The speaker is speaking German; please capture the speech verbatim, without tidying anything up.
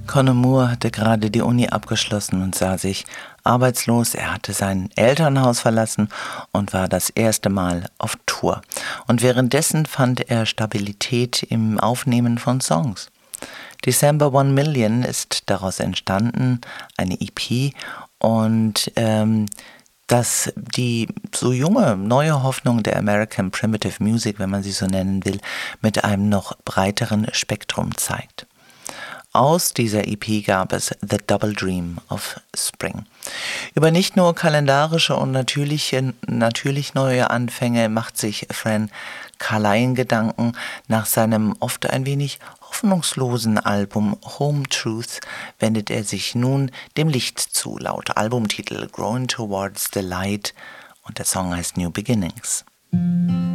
Conor Moore hatte gerade die Uni abgeschlossen und sah sich arbeitslos. Er hatte sein Elternhaus verlassen und war das erste Mal auf Tour. Und währenddessen fand er Stabilität im Aufnehmen von Songs. December One Million ist daraus entstanden, eine E P, und ähm, dass die so junge, neue Hoffnung der American Primitive Music, wenn man sie so nennen will, mit einem noch breiteren Spektrum zeigt. Aus dieser E P gab es The Double Dream of Spring. Über nicht nur kalendarische und natürliche, natürlich neue Anfänge macht sich Fran Carline Gedanken. Nach seinem oft ein wenig hoffnungslosen Album Home Truth wendet er sich nun dem Licht zu, laut Albumtitel Growing Towards the Light, und der Song heißt New Beginnings.